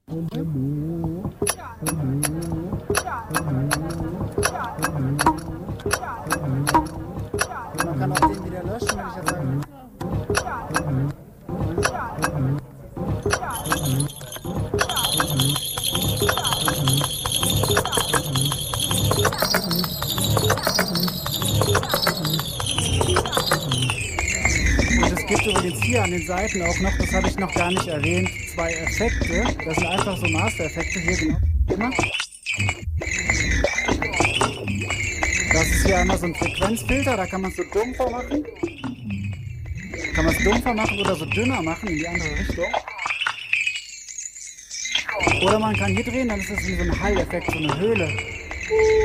Man kann auch den wieder löschen, wenn ich jetzt sage. Und es gibt übrigens hier an den Seiten auch noch, das habe ich noch gar nicht erwähnt, zwei Effekte. Das sind einfach so Master-Effekte hier, genau. Immer. Das ist hier einmal so ein Frequenzfilter, da kann man es so dumpfer machen. Kann man es dumpfer machen oder so dünner machen in die andere Richtung. Oder man kann hier drehen, dann ist das wie so ein Hall-Effekt, so eine Höhle.